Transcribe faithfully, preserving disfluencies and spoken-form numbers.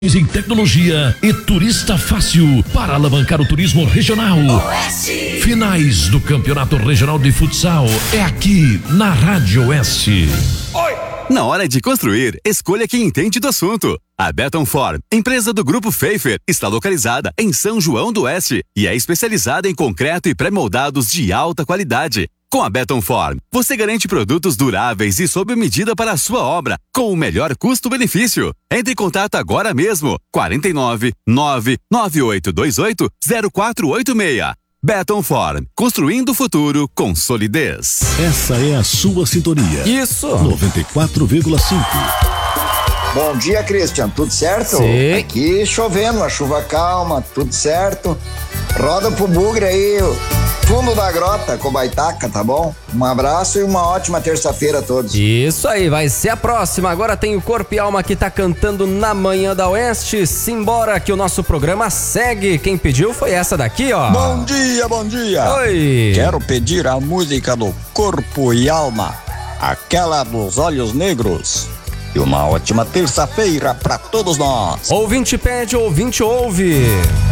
Em tecnologia e turista fácil para alavancar o turismo regional. Oeste. Finais do Campeonato Regional de Futsal é aqui na Rádio Oeste. Oi. Na hora de construir, escolha quem entende do assunto. A Beton Form, empresa do Grupo Pfeiffer, está localizada em São João do Oeste e é especializada em concreto e pré-moldados de alta qualidade. Com a Beton Form, você garante produtos duráveis e sob medida para a sua obra, com o melhor custo-benefício. Entre em contato agora mesmo, quarenta e nove, nove nove oito dois oito, zero quatro oito seis. Beton Form, construindo o futuro com solidez. Essa é a sua sintonia. Isso. noventa e quatro vírgula cinco. Bom dia, Christian, tudo certo? Sim. Aqui chovendo, a chuva calma, tudo certo. Roda pro bugre aí, fundo da grota, Cobaitaca, tá bom? Um abraço e uma ótima terça-feira a todos. Isso aí, vai ser a próxima. Agora tem o Corpo e Alma que tá cantando na Manhã da Oeste. Simbora que o nosso programa segue. Quem pediu foi essa daqui, ó. Bom dia, bom dia. Oi. Quero pedir a música do Corpo e Alma, aquela dos Olhos Negros. E uma ótima terça-feira pra todos nós. Ouvinte pede, ouvinte ouve.